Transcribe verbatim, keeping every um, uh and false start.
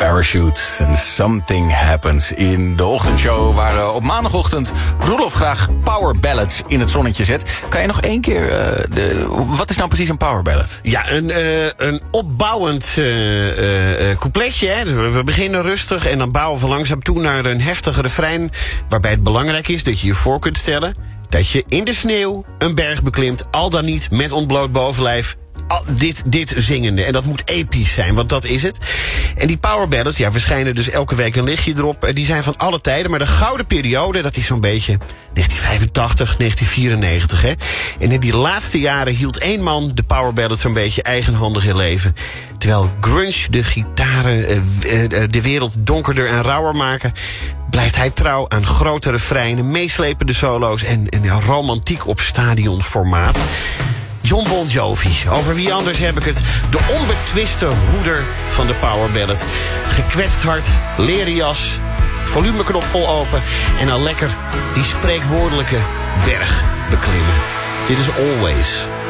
Parachute and Something Happens in de ochtendshow, waar uh, op maandagochtend Roelof graag power ballads in het zonnetje zet. Kan je nog één keer, uh, de, wat is nou precies een power ballad? Ja, een, uh, een opbouwend uh, uh, coupletje. Hè. Dus we beginnen rustig en dan bouwen we langzaam toe naar een heftige refrein, waarbij het belangrijk is dat je je voor kunt stellen dat je in de sneeuw een berg beklimt, al dan niet met ontbloot bovenlijf. Al, dit, dit zingende. En dat moet episch zijn, want dat is het. En die power ballads, ja, verschijnen dus elke week een lichtje erop. Die zijn van alle tijden, maar de gouden periode, dat is zo'n beetje negentien vijfentachtig, negentien vierennegentig, hè. En in die laatste jaren hield één man de power ballad zo'n beetje eigenhandig in leven. Terwijl grunge de gitaren uh, uh, de wereld donkerder en rauwer maken, blijft hij trouw aan grote refreinen, meeslepende solo's en, en ja, romantiek op stadionformaat. John Bon Jovi. Over wie anders heb ik het? De onbetwiste hoeder van de power ballad. Gekwetst hart, leren jas, volumeknop vol open en dan lekker die spreekwoordelijke berg beklimmen. Dit is Always.